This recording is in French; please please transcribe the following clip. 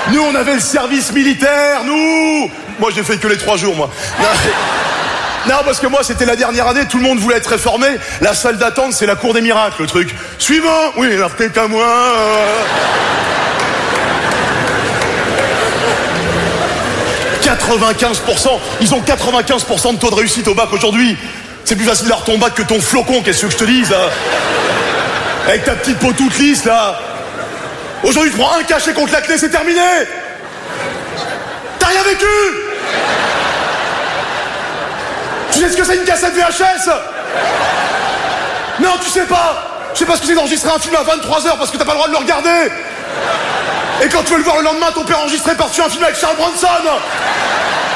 Nous, on avait le service militaire, nous. Moi, j'ai fait que les 3 jours, moi. Non, parce que moi, c'était la dernière année, tout le monde voulait être réformé. La salle d'attente, c'est la cour des miracles, le truc. Suivant. Oui, alors t'es à moi. 95%. Ils ont 95% de taux de réussite au bac aujourd'hui. C'est plus facile d'avoir ton bac que ton flocon, qu'est-ce que je te dise, là. Avec ta petite peau toute lisse, là. Aujourd'hui, tu prends un cachet contre la clé, c'est terminé. T'as rien vécu. Tu sais ce que c'est une cassette VHS? Non, tu sais pas. Je sais pas ce que c'est d'enregistrer un film à 23h parce que t'as pas le droit de le regarder. Et quand tu veux le voir le lendemain, ton père enregistré par-dessus un film avec Charles Bronson.